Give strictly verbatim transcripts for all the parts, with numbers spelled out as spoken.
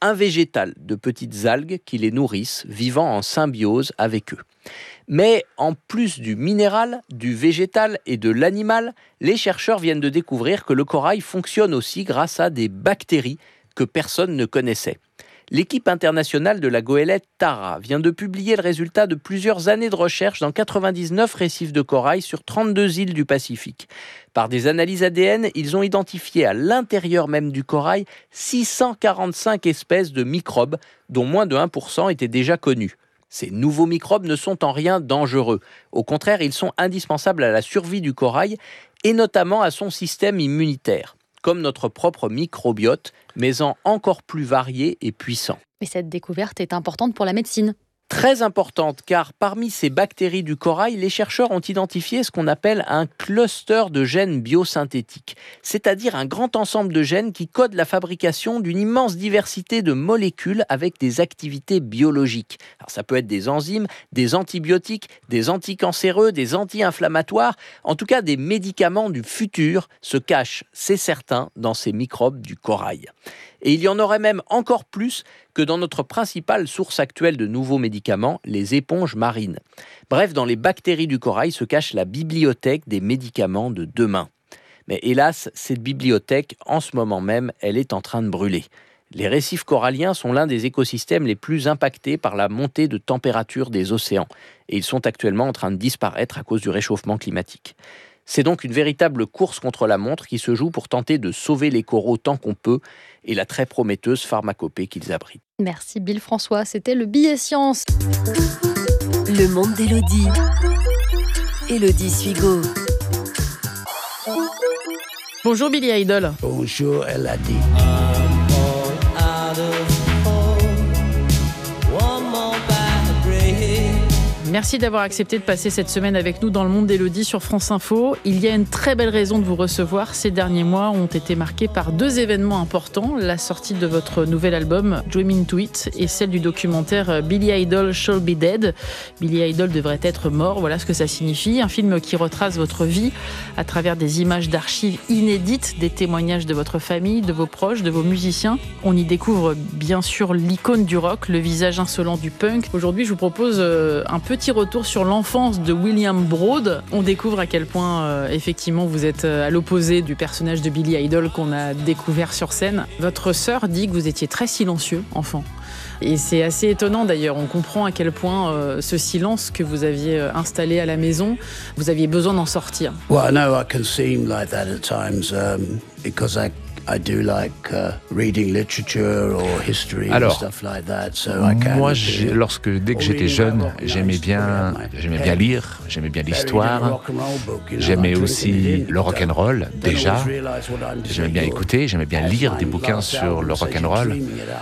un végétal de petites algues qui les nourrissent, vivant en symbiose avec eux. Mais en plus du minéral, du végétal et de l'animal, les chercheurs viennent de découvrir que le corail fonctionne aussi grâce à des bactéries que personne ne connaissait. L'équipe internationale de la goélette Tara vient de publier le résultat de plusieurs années de recherche dans quatre-vingt-dix-neuf récifs de corail sur trente-deux îles du Pacifique. Par des analyses A D N, ils ont identifié à l'intérieur même du corail six cent quarante-cinq espèces de microbes, dont moins de un pour cent étaient déjà connus. Ces nouveaux microbes ne sont en rien dangereux. Au contraire, ils sont indispensables à la survie du corail et notamment à son système immunitaire, comme notre propre microbiote, mais en encore plus varié et puissant. Mais cette découverte est importante pour la médecine. Très importante, car parmi ces bactéries du corail, les chercheurs ont identifié ce qu'on appelle un cluster de gènes biosynthétiques, c'est-à-dire un grand ensemble de gènes qui codent la fabrication d'une immense diversité de molécules avec des activités biologiques. Alors ça peut être des enzymes, des antibiotiques, des anticancéreux, des anti-inflammatoires, en tout cas des médicaments du futur se cachent, c'est certain, dans ces microbes du corail. Et il y en aurait même encore plus que dans notre principale source actuelle de nouveaux médicaments, les éponges marines. Bref, dans les bactéries du corail se cache la bibliothèque des médicaments de demain. Mais hélas, cette bibliothèque, en ce moment même, elle est en train de brûler. Les récifs coralliens sont l'un des écosystèmes les plus impactés par la montée de température des océans. Et ils sont actuellement en train de disparaître à cause du réchauffement climatique. C'est donc une véritable course contre la montre qui se joue pour tenter de sauver les coraux tant qu'on peut et la très prometteuse pharmacopée qu'ils abritent. Merci Bill François, c'était le Billet Science. Le monde d'Élodie. Élodie Suigo. Bonjour Billy Idol. Bonjour Elodie. Merci d'avoir accepté de passer cette semaine avec nous dans le monde d'Élodie sur France Info. Il y a une très belle raison de vous recevoir. Ces derniers mois ont été marqués par deux événements importants. La sortie de votre nouvel album, Dream Into It, et celle du documentaire Billy Idol Shall Be Dead. Billy Idol devrait être mort, voilà ce que ça signifie. Un film qui retrace votre vie à travers des images d'archives inédites, des témoignages de votre famille, de vos proches, de vos musiciens. On y découvre bien sûr l'icône du rock, le visage insolent du punk. Aujourd'hui, je vous propose un petit retour sur l'enfance de William Broad. On découvre à quel point, euh, effectivement, vous êtes à l'opposé du personnage de Billy Idol qu'on a découvert sur scène. Votre sœur dit que vous étiez très silencieux, enfant. Et c'est assez étonnant d'ailleurs. On comprend à quel point euh, ce silence que vous aviez installé à la maison, vous aviez besoin d'en sortir. Well, I know I can seem like that at times um, because I I do like uh, reading literature or history and stuff like that. So I can moi, lorsque dès que j'étais jeune, j'aimais bien, j'aimais bien lire, j'aimais bien l'histoire, j'aimais aussi le rock and roll déjà. J'aimais bien écouter, j'aimais bien lire des bouquins sur le rock and roll.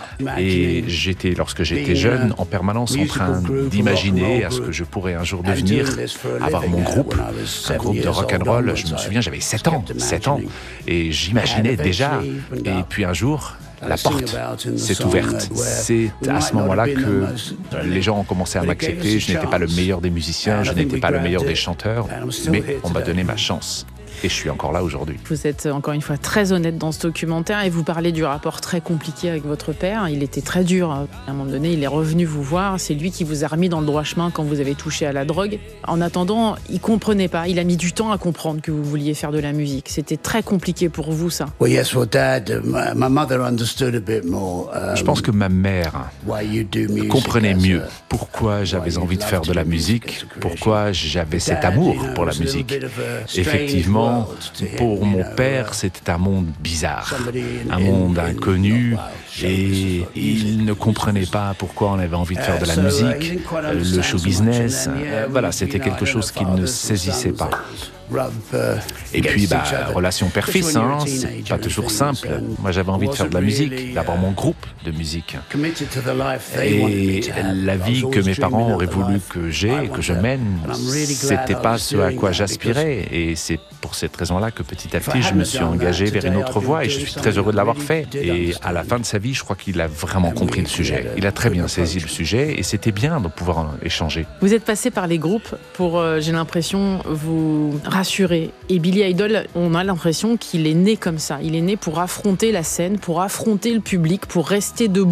Et j'étais, lorsque j'étais jeune, en permanence en train d'imaginer à ce que je pourrais un jour devenir, avoir mon groupe, un groupe de rock and roll. Je me souviens, j'avais sept ans, sept ans, et j'imaginais déjà. Et puis un jour, la porte s'est ouverte. C'est à ce moment-là que les gens ont commencé à m'accepter. Je n'étais pas le meilleur des musiciens, je n'étais pas le meilleur des chanteurs, mais on m'a donné ma chance. Et je suis encore là aujourd'hui. Vous êtes encore une fois très honnête dans ce documentaire et vous parlez du rapport très compliqué avec votre père. Il était très dur. À un moment donné, il est revenu vous voir. C'est lui qui vous a remis dans le droit chemin quand vous avez touché à la drogue. En attendant, il comprenait pas. Il a mis du temps à comprendre que vous vouliez faire de la musique. C'était très compliqué pour vous, ça. Well, yes, well, Dad, my mother understood a bit more. Um, Je pense que ma mère comprenait mieux pourquoi j'avais envie de faire de la musique, pourquoi j'avais cet amour pour la musique. Effectivement, pour mon père, c'était un monde bizarre, un monde inconnu, et il ne comprenait pas pourquoi on avait envie de faire de la musique, le show business. Voilà, c'était quelque chose qu'il ne saisissait pas. Et puis, bah, relation père-fils, hein, c'est pas toujours simple. Moi, j'avais envie de faire de la musique, d'avoir mon groupe de musique. Et la vie que mes parents auraient voulu que j'ai, que je mène, c'était pas ce à quoi j'aspirais. Et c'est pour cette raison-là que petit à petit, je me suis engagé vers une autre voie et je suis très heureux de l'avoir fait. Et à la fin de sa vie, je crois qu'il a vraiment compris le sujet. Il a très bien saisi le sujet et c'était bien de pouvoir échanger. Vous êtes passé par les groupes pour, euh, j'ai l'impression, vous rassurer. Et Billy Idol, on a l'impression qu'il est né comme ça. Il est né pour affronter la scène, pour affronter le public, pour rester debout.